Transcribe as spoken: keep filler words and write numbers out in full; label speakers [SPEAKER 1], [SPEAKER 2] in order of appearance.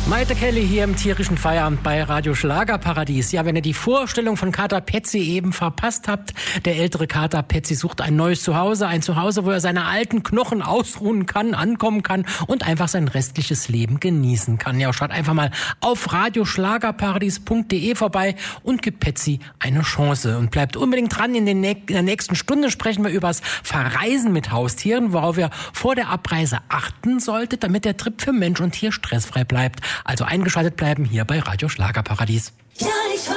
[SPEAKER 1] Maite Kelly hier im tierischen Feierabend bei Radio Schlagerparadies. Ja, wenn ihr die Vorstellung von Kater Petsy eben verpasst habt, der ältere Kater Petsy sucht ein neues Zuhause, ein Zuhause, wo er seine alten Knochen ausruhen kann, ankommen kann und einfach sein restliches Leben genießen kann. Ja, schaut einfach mal auf radioschlagerparadies punkt de vorbei und gibt Petsy eine Chance. Und bleibt unbedingt dran, in, den, in der nächsten Stunde sprechen wir übers Verreisen mit Haustieren, worauf ihr vor der Abreise achten solltet, damit der Trip für Mensch und Tier stressfrei bleibt. Also eingeschaltet bleiben hier bei Radio Schlagerparadies.
[SPEAKER 2] Ja, ich